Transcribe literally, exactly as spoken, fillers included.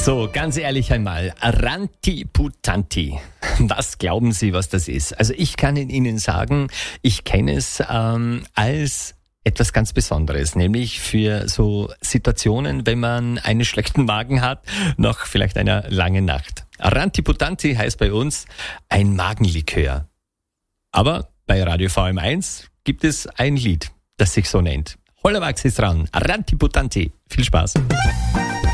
So, ganz ehrlich einmal, Rantiputanti. Was glauben Sie, was das ist? Also ich kann Ihnen sagen, ich kenne es ähm, als etwas ganz Besonderes, nämlich für so Situationen, wenn man einen schlechten Magen hat, nach vielleicht einer langen Nacht. Rantiputanti heißt bei uns ein Magenlikör. Aber bei Radio V M eins gibt es ein Lied, das sich so nennt. Hollerwachs ist dran. Rantiputanti. Viel Spaß.